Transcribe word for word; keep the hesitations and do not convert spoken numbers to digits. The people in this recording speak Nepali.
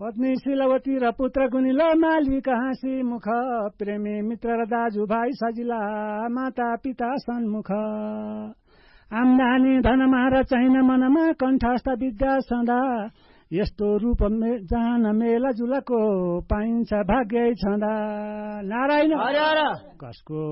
पत्नी शिलवती र पुत्र गुनिलो मालिक हाँसी मुख प्रेमी मित्र र दाजुभाइ सजिला माता पिता सन्मुख आम्दानी धनमा र चाहिन मनमा कण्ठस्थ विद्या सदा यस्तो रूप मे जान मेला जुलको पाइन्छ भाग्य छँदा नारायण कसको